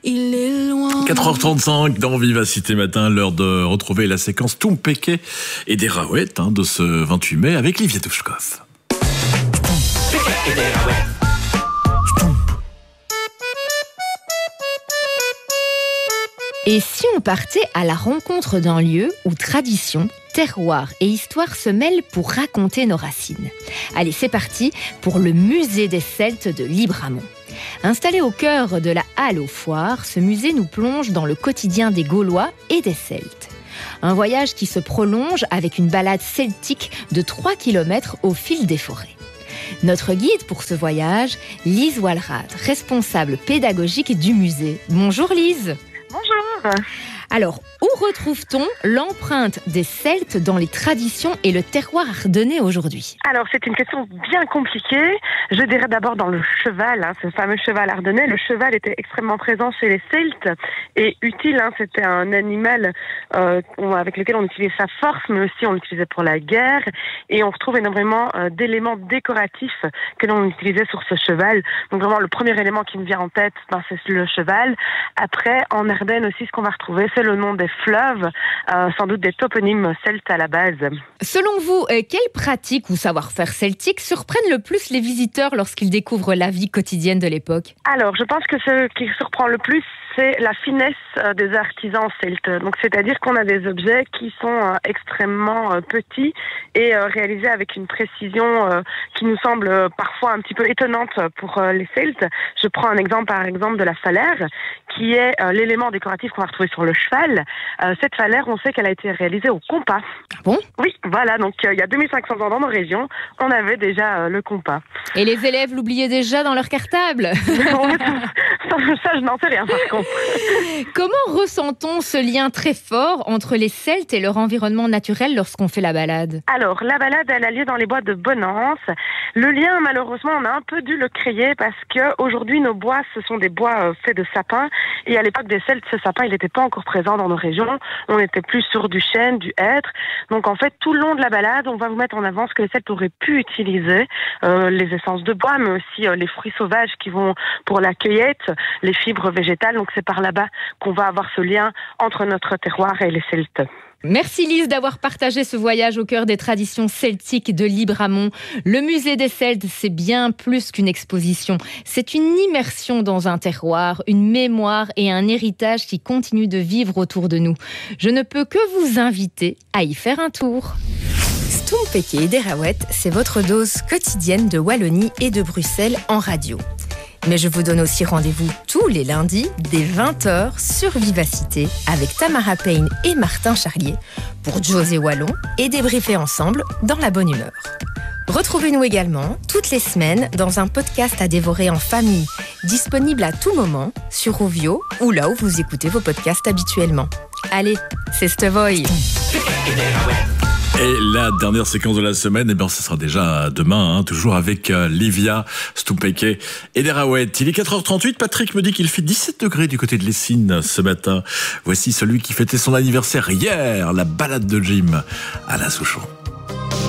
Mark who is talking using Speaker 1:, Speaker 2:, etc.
Speaker 1: il est loin.
Speaker 2: 4h35 dans Vivacité Matin, l'heure de retrouver la séquence Toumpeke et des Raouettes de ce 28 mai avec Livia Touchkov.
Speaker 3: Et si on partait à la rencontre d'un lieu où tradition, terroir et histoire se mêlent pour raconter nos racines? Allez, c'est parti pour le musée des Celtes de Libramont. Installé au cœur de la halle aux foires, ce musée nous plonge dans le quotidien des Gaulois et des Celtes. Un voyage qui se prolonge avec une balade celtique de 3 km au fil des forêts. Notre guide pour ce voyage, Lise Walrath, responsable pédagogique du musée. Bonjour Lise.
Speaker 4: Bonjour.
Speaker 3: Alors, où retrouve-t-on l'empreinte des Celtes dans les traditions et le terroir ardennais aujourd'hui?
Speaker 4: Alors, c'est une question bien compliquée. Je dirais d'abord dans le cheval, ce fameux cheval ardennais. Le cheval était extrêmement présent chez les Celtes et utile. C'était un animal avec lequel on utilisait sa force, mais aussi on l'utilisait pour la guerre. Et on retrouve énormément d'éléments décoratifs que l'on utilisait sur ce cheval. Donc vraiment, le premier élément qui me vient en tête, c'est le cheval. Après, en Ardennes aussi, ce qu'on va retrouver, c'est le nom des fleuves, sans doute des toponymes celtes à la base.
Speaker 3: Selon vous, quelles pratiques ou savoir-faire celtiques surprennent le plus les visiteurs lorsqu'ils découvrent la vie quotidienne de l'époque?
Speaker 4: Alors, je pense que ce qui surprend le plus, c'est la finesse des artisans celtes. Donc, c'est-à-dire qu'on a des objets qui sont extrêmement petits et réalisés avec une précision qui nous semble parfois un petit peu étonnante pour les Celtes. Je prends un exemple, par exemple, de la falaire, qui est l'élément décoratif qu'on va retrouver sur le cheval. Cette falaire, on sait qu'elle a été réalisée au compas.
Speaker 3: Ah bon?
Speaker 4: Oui, voilà. Donc, il y a 2500 ans dans nos régions, on avait déjà le compas.
Speaker 3: Et les élèves l'oubliaient déjà dans leur cartable?
Speaker 4: Ça, je n'en sais rien, par contre.
Speaker 3: Comment ressent-on ce lien très fort entre les Celtes et leur environnement naturel lorsqu'on fait la balade?
Speaker 4: Alors, la balade, elle a lieu dans les bois de Bonance. Le lien, malheureusement, on a un peu dû le créer parce qu'aujourd'hui, nos bois, ce sont des bois faits de sapins. Et à l'époque des Celtes, ce sapin, il n'était pas encore présent dans nos régions. On était plus sur du chêne, du hêtre. Donc, en fait, tout le long de la balade, on va vous mettre en avant ce que les Celtes auraient pu utiliser. Les essences de bois, mais aussi les fruits sauvages qui vont pour la cueillette, les fibres végétales. Donc, c'est par là-bas qu'on va avoir ce lien entre notre terroir et les Celtes.
Speaker 3: Merci Lise d'avoir partagé ce voyage au cœur des traditions celtiques de Libramont. Le musée des Celtes, c'est bien plus qu'une exposition. C'est une immersion dans un terroir, une mémoire et un héritage qui continuent de vivre autour de nous. Je ne peux que vous inviter à y faire un tour. Toumpeke et des Raouettes, c'est votre dose quotidienne de Wallonie et de Bruxelles en radio. Mais je vous donne aussi rendez-vous tous les lundis dès 20h sur Vivacité avec Tamara Payne et Martin Charlier pour José Wallon et débriefer ensemble dans la bonne humeur. Retrouvez-nous également toutes les semaines dans un podcast à dévorer en famille, disponible à tout moment sur Ovio ou là où vous écoutez vos podcasts habituellement. Allez, c'est Stevoy.
Speaker 2: Et la dernière séquence de la semaine, ce sera déjà demain, toujours avec Livia, Toumpeke et des Raouettes. Il est 4h38, Patrick me dit qu'il fait 17 degrés du côté de l'Essine ce matin. Voici celui qui fêtait son anniversaire hier, la balade de Jim, Alain Souchon.